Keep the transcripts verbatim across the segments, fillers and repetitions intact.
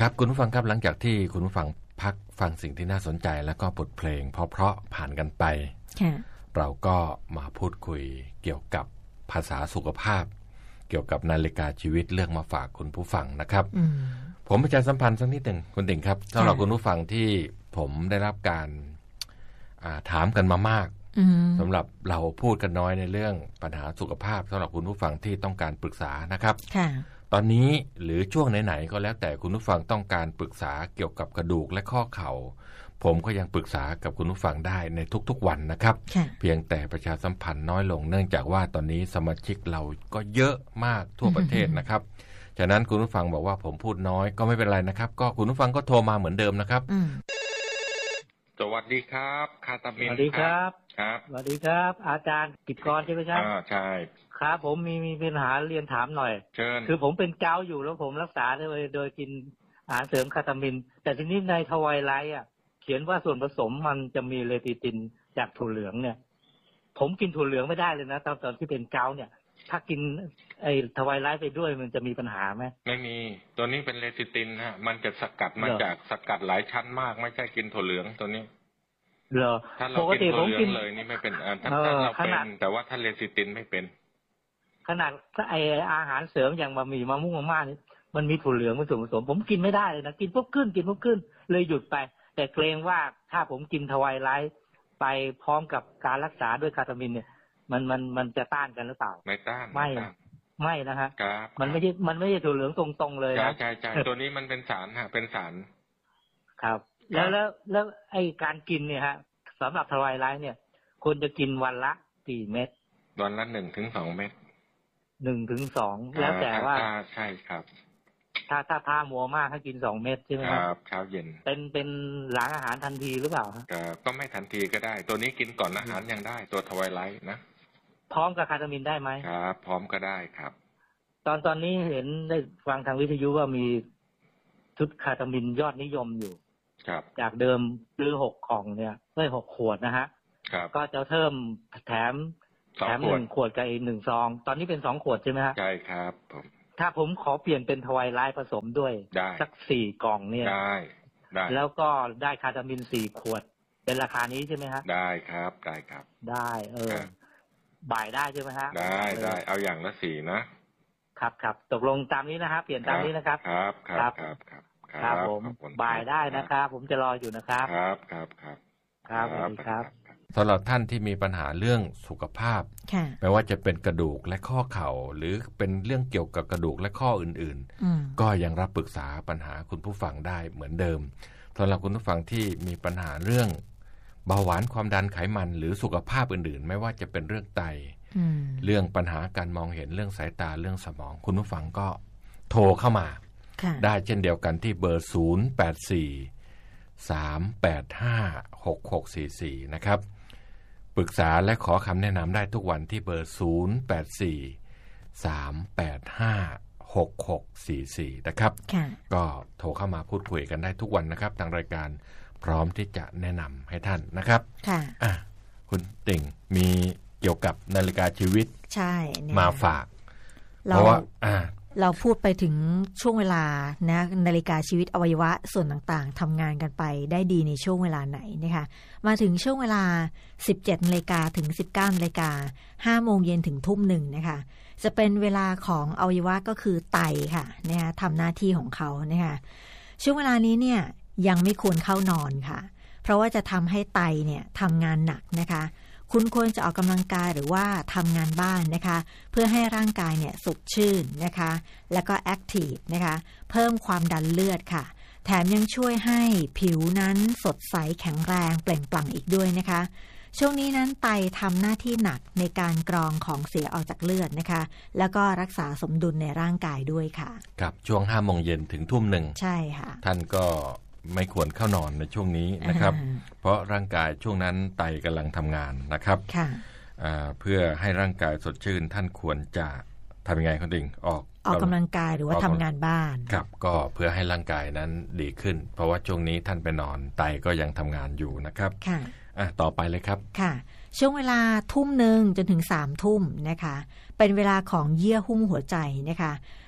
ครับคุณผู้ฟังครับหลังจากที่คุณผู้ฟังพักฟังสิ่งที่น่าสนใจแล้วก็บทเพลงเพราะๆผ่านกันไปเราก็มาพูดคุยเกี่ยวกับภาษาสุขภาพเกี่ยวกับนาฬิกาชีวิตเรื่องมาฝากคุณผู้ฟังนะครับผมประชาสัมพันธ์สักนิดหนึ่งคุณติ่งครับสำหรับคุณผู้ฟังที่ผมได้รับการถามกันมามากสำหรับเราพูดกันน้อยในเรื่องปัญหาสุขภาพสำหรับคุณผู้ฟังที่ต้องการปรึกษานะครับตอนนี้หรือช่วงไหนๆก็แล้วแต่คุณผู้ฟังต้องการปรึกษาเกี่ยวกับกระดูกและข้อเข่าผมก็ยังปรึกษากับคุณผู้ฟังได้ในทุกๆวันนะครับเพียงแต่ประชาสัมพันธ์น้อยลงเนื่องจากว่าตอนนี้สมาชิกเราก็เยอะมากทั่วประเทศนะครับฉะนั้นคุณผู้ฟังบอกว่าผมพูดน้อยก็ไม่เป็นไรนะครับก็คุณผู้ฟังก็โทรมาเหมือนเดิมนะครับสวัสดีครับคาตามินสวัสดีครับครับสวัสดีครับอาจารย์กิตกรใช่ไหมครับอ่าใช่ครับผมมีมีปัญหาเรียนถามหน่อยเชิญคือผมเป็นเกาต์อยู่แล้วผมรักษาโดยโดยกินอาหารเสริมคาตามินแต่ทีนี้ในทวายไลท์อ่ะเขียนว่าส่วนผสมมันจะมีเลติตินจากถั่วเหลืองเนี่ยผมกินถั่วเหลืองไม่ได้เลยนะตอนตอนที่เป็นเกาต์เนี่ยถ้ากินไอ้ทวายไลท์ไปด้วยมันจะมีปัญหาไหมไม่มีตัวนี้เป็นเลติตินฮะมันจะสกัดมาจากสกัดหลายชั้นมากไม่ใช่กินถั่วเหลืองตัวนี้เหรอถ้าเรากินถั่วเหลืองเลยนี่ไม่เป็นถ้าเราเป็นแต่ว่าถ้าเลติตินไม่เป็นขนาดไออาหารเสริมอย่างบะหมี่มะม่วงมะม่านี่มันมีถั่วเหลืองเป็นส่วนผสมผมกินไม่ได้เลยนะกินปุ๊บขึ้นกินปุ๊บขึ้นเลยหยุดไปแต่เกรงว่าถ้าผมกินทวายไลท์ไปพร้อมกับการรักษาด้วยคาตามินเนี่ยมันมันมันจะต้านกันหรือเปล่าไม่ต้านไม่ไม่นะฮะครับมันไม่ใช่มันไม่ใช่ถั่วเหลืองตรงๆเลยนะใช่ใช่ตัวนี้มันเป็นสารฮะเป็นสารครับแล้วแล้วแล้วไอการกินเนี่ยฮะสำหรับทวายไลท์เนี่ยควรจะกินวันละกี่เม็ดวันละหนึ่งถึงสองเม็ดหนึ่งถึงสองแล้วแต่ว่าใช่ครับถ้าถ้าทามัวมากให้กินสองเม็ดใช่ไหมครับเช้าเย็นเป็นเป็นหลังอาหารทันทีหรือเปล่าครับก็ไม่ทันทีก็ได้ตัวนี้กินก่อนอาหารยังได้ตัวทวายไลท์นะพร้อมกับคาตามินได้ไหมครับพร้อมก็ได้ครับตอนตอนนี้เห็นได้ฟังทางวิทยุว่ามีชุดคาตามินยอดนิยมอยู่ครับจากเดิมซื้อหกกล่องเนี่ยได้หกขวดนะฮะก็จะเพิ่มแถมแถมหนึ่งขวดกับอีกหนึ่งซองตอนนี้เป็นสองขวดใช่ไหมฮะใช่ครับผมถ้าผมขอเปลี่ยนเป็นทวายไลท์ผสมด้วยสักสี่กล่องเนี่ยได้ได้แล้วก็ได้คาตามินสี่ขวดเป็นราคานี้ใช่ไหมฮะได้ครับได้ครับได้เออบ่ายได้ใช่ไหมฮะได้ได้เอาอย่างละสี่นะครับครับตกลงตามนี้นะครับเปลี่ยนตามนี้นะครับครับครับครับครับครับผมบ่ายได้นะครับผมจะรออยู่นะครับครับครับครับครับสวัสดีครับสำหรับท่านที่มีปัญหาเรื่องสุขภาพไม่ว่าจะเป็นกระดูกและข้อเข่าหรือเป็นเรื่องเกี่ยวกับกระดูกและข้ออื่นๆก็ยังรับปรึกษาปัญหาคุณผู้ฟังได้เหมือนเดิมสำหรับคุณผู้ฟังที่มีปัญหาเรื่องเบาหวานความดันไขมันหรือสุขภาพอื่นๆไม่ว่าจะเป็นเรื่องไตเรื่องปัญหาการมองเห็นเรื่องสายตาเรื่องสมองคุณผู้ฟังก็โทรเข้ามาได้เช่นเดียวกันที่เบอร์ศูนย์ แปด สี่ สาม แปด ห้า หก หก สี่ สี่นะครับปรึกษาและขอคำแนะนำได้ทุกวันที่เบอร์ศูนย์ แปด สี่ สาม แปด ห้า หก หก สี่ สี่นะครับก็โทรเข้ามาพูดคุยกันได้ทุกวันนะครับทางรายการพร้อมที่จะแนะนำให้ท่านนะครับค่ะอ่ะคุณติ่งมีเกี่ยวกับนาฬิกาชีวิตใช่มาฝากเพราะว่าอ่าเราพูดไปถึงช่วงเวลานะนาฬิกาชีวิตอวัยวะส่วนต่างๆทำงานกันไปได้ดีในช่วงเวลาไหนนะคะมาถึงช่วงเวลา สิบเจ็ดนาฬิกาถึง สิบเก้านาฬิกา ห้าโมงเย็นถึงทุ่มหนึ่งนะคะจะเป็นเวลาของอวัยวะก็คือไตค่ะนะคะทำหน้าที่ของเขานะคะช่วงเวลานี้เนี่ยยังไม่ควรเข้านอนค่ะเพราะว่าจะทำให้ไตเนี่ยทำงานหนักนะคะคุณควรจะออกกำลังกายหรือว่าทำงานบ้านนะคะเพื่อให้ร่างกายเนี่ยสดชื่นนะคะแล้วก็แอคทีฟนะคะเพิ่มความดันเลือดค่ะแถมยังช่วยให้ผิวนั้นสดใสแข็งแรงเปล่งปลั่งอีกด้วยนะคะช่วงนี้นั้นไตทำหน้าที่หนักในการกรองของเสียออกจากเลือดนะคะแล้วก็รักษาสมดุลในร่างกายด้วยค่ะครับช่วงห้าโมงเย็นถึงทุ่มหนึ่งใช่ค่ะท่านก็ไม่ควรเข้านอนในช่วงนี้นะครับเพราะร่างกายช่วงนั้นไตกำลังทำงานนะครับเพื่อให้ร่างกายสดชื่นท่านควรจะทำยังไงคุณติ่งออกออกกำลังกายหรือว่าทำงานบ้านครับก็เพื่อให้ร่างกายนั้นดีขึ้นเพราะว่าช่วงนี้ท่านไปนอนไตก็ยังทำงานอยู่นะครับค่ะอ่ะต่อไปเลยครับค่ะช่วงเวลาทุ่มหนึ่งจนถึงสามทุ่มนะคะเป็นเวลาของเยื่อหุ้มหัวใจนะคะ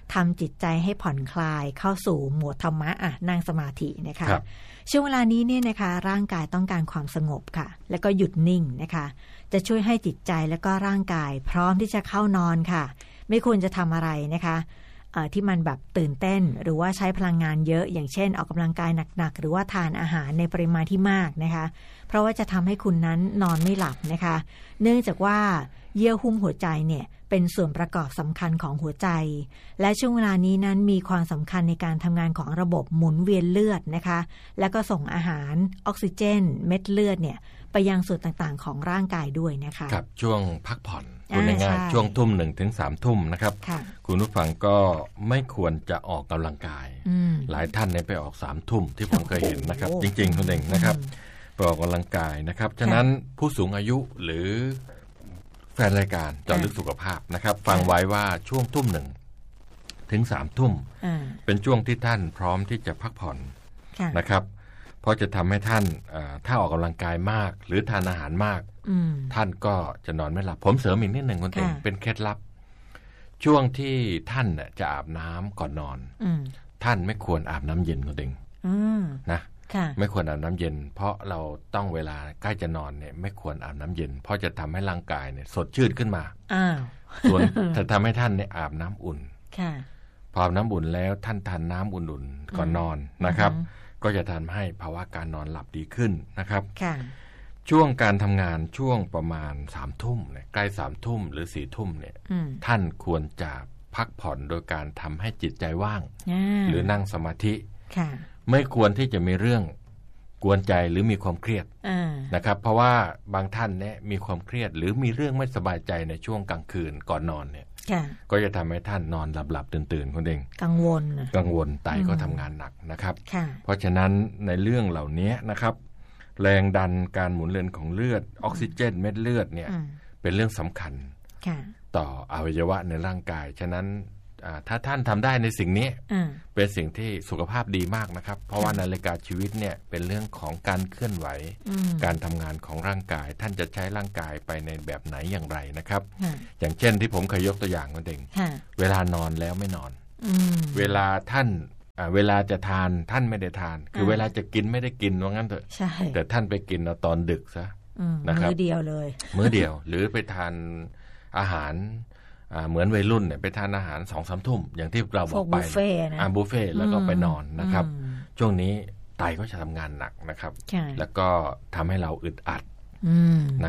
ทำจิตใจให้ผ่อนคลายเข้าสู่โหมดธรรมะอ่ะนั่งสมาธินะคะช่วงเวลานี้เนี่ยนะคะร่างกายต้องการความสงบค่ะแล้วก็หยุดนิ่งนะคะจะช่วยให้จิตใจแล้วก็ร่างกายพร้อมที่จะเข้านอนค่ะไม่ควรจะทำอะไรนะคะที่มันแบบตื่นเต้นหรือว่าใช้พลังงานเยอะอย่างเช่นออกกำลังกายหนักๆหรือว่าทานอาหารในปริมาณที่มากนะคะเพราะว่าจะทำให้คุณนั้นนอนไม่หลับนะคะเนื่องจากว่าเยื่อหุ้มหัวใจเนี่ยเป็นส่วนประกอบสำคัญของหัวใจและช่วงเวลานี้นั้นมีความสำคัญในการทำงานของระบบหมุนเวียนเลือดนะคะแล้วก็ส่งอาหารออกซิเจนเม็ดเลือดเนี่ยไปยังส่วนต่างๆของร่างกายด้วยนะคะครับช่วงพักผ่อนพูดง่ายๆช่วงทุ่มหนึ่งถึงสามทุ่มนะครับคุณผู้ฟังก็ไม่ควรจะออกกำลังกายหลายท่านเนี่ยไปออกสามทุ่มที่ผมเคยเห็นนะครับจริงๆคุณเองนะครับไปออกกำลังกายนะครับฉะนั้นผู้สูงอายุหรือแฟนรายการเจาะลึกสุขภาพนะครับฟังไว้ว่าช่วงทุ่มหนึ่งถึงสามทุ่มเป็นช่วงที่ท่านพร้อมที่จะพักผ่อนนะครับเพราะจะทำให้ท่านถ้าออกกำลังกายมากหรือทานอาหารมากท่านก็จะนอนไม่หลับผมเสริมอีกนิดหนึ่งคุณเต็งเป็นเคล็ดลับช่วงที่ท่านจะอาบน้ำก่อนนอนท่านไม่ควรอาบน้ำเย็นคุณเต็งนะไม่ควรอาบน้ำเย็นเพราะเราต้องเวลาใกล้จะนอนเนี่ยไม่ควรอาบน้ำเย็นเพราะจะทำให้ร่างกายเนี่ยสดชื่นขึ้นมาส่วนจะทำให้ท่านเนี่ยอาบน้ำอุ่นพออาบน้ำอุ่นแล้วท่านทานน้ำอุ่นๆก่อนนอนนะครับก็จะทำให้ภาวะการนอนหลับดีขึ้นนะครับช่วงการทำงานช่วงประมาณสามทุ่มเนี่ยใกล้สามทุ่มหรือสี่ทุ่มเนี่ยท่านควรจะพักผ่อนโดยการทำให้จิตใจว่างหรือนั่งสมาธิไม่ควรที่จะมีเรื่องกวนใจหรือมีความเครียดนะครับเพราะว่าบางท่านเนี่ยมีความเครียดหรือมีเรื่องไม่สบายใจในช่วงกลางคืนก่อนนอนเนี่ยก็จะทำให้ท่านนอนหลับๆตื่นๆคุณเองกังวลกังวลไตก็ทำงานหนักนะครับเพราะฉะนั้นในเรื่องเหล่านี้นะครับแรงดันการหมุนเวียนของเลือดออกซิเจนเม็ดเลือดเนี่ยเป็นเรื่องสำคัญต่ออวัยวะในร่างกายฉะนั้นถ้าท่านทำได้ในสิ่งนี้เป็นสิ่งที่สุขภาพดีมากนะครับเพราะว่านาฬิกาชีวิตเนี่ยเป็นเรื่องของการเคลื่อนไหวการทำงานของร่างกายท่านจะใช้ร่างกายไปในแบบไหนอย่างไรนะครับอย่างเช่นที่ผมเคยยกตัวอย่างนั่นเองเวลานอนแล้วไม่นอนเวลาท่านเวลาจะทานท่านไม่ได้ทานคือเวลาจะกินไม่ได้กินว่างั้นเถอะแต่ท่านไปกินเอาตอนดึกซะนะครับมื้อเดียวเลยมื้อเดียวหรือไปทานอาหารเหมือนวัยรุ่นเนี่ยไปทานอาหารสองสามทุ่มอย่างที่เราบอกไปบุฟเฟ่นะบุฟเฟ่แล้วก็ไปนอนนะครับช่วงนี้ไตก็จะทำงานหนักนะครับแล้วก็ทำให้เราอึดอัดนะ